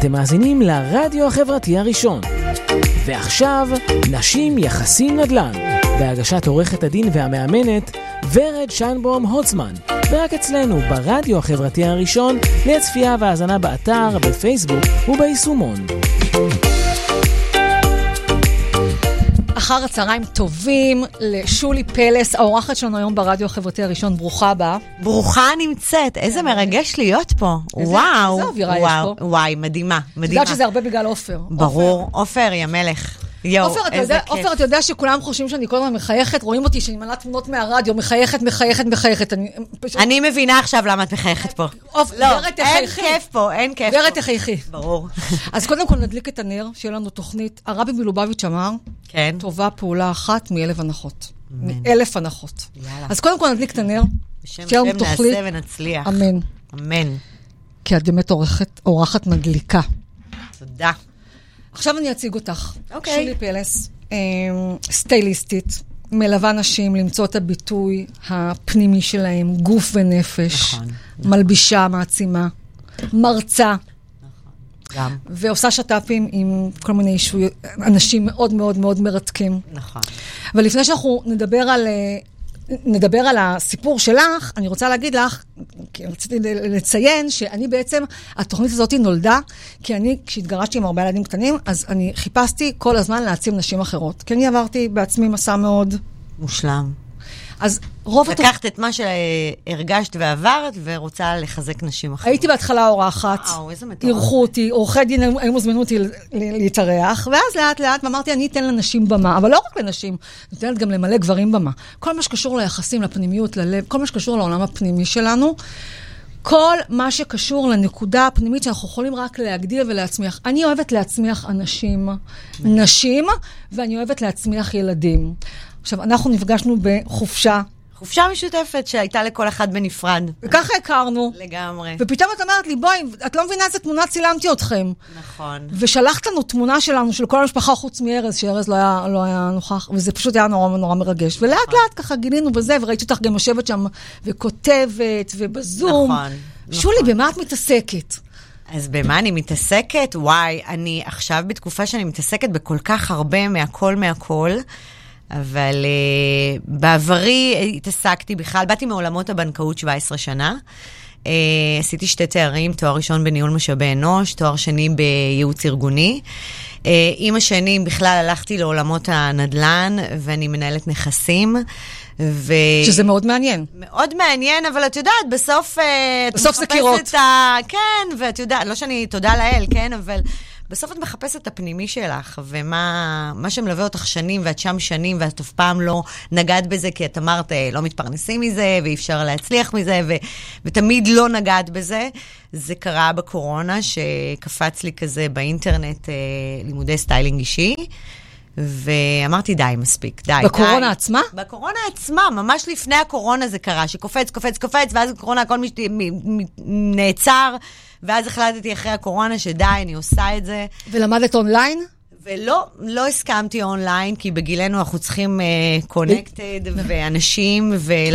אתם מאזינים לרדיו החברתי הראשון. ועכשיו, נשים יחסים נדל"ן, בהגשת עורכת הדין והמאמנת ורד שיינברום הולצמן, ורק אצלנו ברדיו החברתי הראשון, לצפייה והאזנה באתר, בפייסבוק וביישומון. אחר הצהריים טובים לשולי פלס, האורחת שלנו היום ברדיו החברתי הראשון. ברוכה הבאה. ברוכה נמצאת, איזה מרגש להיות פה. וואו. איזה אווירה יש פה. וואי, מדהימה, מדהימה. יודעת שזה הרבה בגלל אופר. ברור, אופר היא המלך. יואו, איזה כיף. אופר, אתה יודע שכולם חושבים שאני כל הזמן מחייכת, רואים אותי שאני מלאה תמונות מהרדיו, מחייכת. אני מבינה עכשיו למה את מחייכת פה. לא, אין כיף פה, אין כיף פה. ורד תחייכי. ברור. אז קודם כל נדליק את הנר, שיהיה לנו תוכנית. הרבי מלובביץ' אמר, כן. טובה פעולה אחת מ1,000 הנחות. מ1,000 הנחות. אז קודם כל נדליק את הנר. בשם נעשה ונצליח. אמן. אמן. כי את באמת אורחת מדליקה. תודה. עכשיו אני אציג אותך. אוקיי. שולי פלס, סטייליסטית, מלווה נשים למצוא את הביטוי הפנימי שלהם, גוף ונפש, נכון. מלבישה, מעצימה, מרצה, גם. ועושה שטאפים עם כל מיני אנשים מאוד מאוד מאוד מרתקים. נכון. ולפני שאנחנו נדבר על הסיפור שלך, אני רוצה להגיד לך, כי רציתי לציין שאני בעצם, התוכנית הזאת נולדה, כי אני, כשהתגרשתי עם הרבה ילדים קטנים, אז אני חיפשתי כל הזמן להעצים נשים אחרות. כי אני עברתי בעצמי מסע מאוד מושלם. אז רוב לקחת את מה שהרגשת ועברת, ורוצה לחזק נשים אחרות. הייתי בהתחלה אורחת. וואו, איזה מטורף. אירחו אותי, עורכי דין היו מוזמנו אותי להתארח, ואז לאט לאט, ואמרתי, אני אתן לנשים במה, אבל לא רק לנשים, אני אתן גם למלא גברים במה. כל מה שקשור ליחסים, לפנימיות, ללב, כל מה שקשור לעולם הפנימי שלנו, כל מה שקשור לנקודה הפנימית שאנחנו יכולים רק להגדיל ולהצמיח. אני אוהבת להצמיח נשים, ואני אוהבת להצמיח ילדים. עכשיו, אנחנו נפגשנו בחופשה. חופשה משותפת שהייתה לכל אחד בנפרד. וככה הכרנו. לגמרי. ופתאום את אומרת לי, בואי, את לא מבינה איזה תמונה צילמתי אתכם. נכון. ושלחת לנו תמונה שלנו, של כל המשפחה חוץ מארז, שארז לא היה נוכח, וזה פשוט היה נורא נורא מרגש. ולאט לאט ככה גילינו בזה, וראיתי אותך גם יושבת שם, וכותבת, ובזום. נכון. שולי, במה את מתעסקת? אז במה אני מתעסקת? וואי, אני עכשיו בתקופה שאני מתעסקת בכל כך הרבה מהכל, אבל בעברי התעסקתי בכלל, באתי מעולמות הבנקאות 17 שנה, עשיתי 2 תארים, תואר ראשון בניהול משאבי אנוש, תואר שני בייעוץ ארגוני, עם השנים בכלל הלכתי לעולמות הנדל"ן, ואני מנהלת נכסים, שזה מאוד מעניין. מאוד מעניין, אבל את יודעת, בסוף זה קירות. כן, ואת יודעת, לא שאני תודה לאל, כן, אבל בסוף את מחפשת את הפנימי שלך, ומה שמלווה אותך שנים, ואת שם שנים, ואת אף פעם לא נגעת בזה, כי את אמרת, לא מתפרנסים מזה, ואי אפשר להצליח מזה, ותמיד לא נגעת בזה. זה קרה בקורונה, שקפץ לי כזה באינטרנט, לימודי סטיילינג אישי, ואמרתי, די, מספיק, די. בקורונה עצמה? בקורונה עצמה, ממש לפני הקורונה זה קרה, שקופץ, ואז בקורונה הכל נעצר, ואז החלטתי אחרי הקורונה שדי, אני עושה את זה. ולמדת אונליין? ולא הסכמתי אונליין, כי בגילנו אנחנו צריכים קונקטד ואנשים,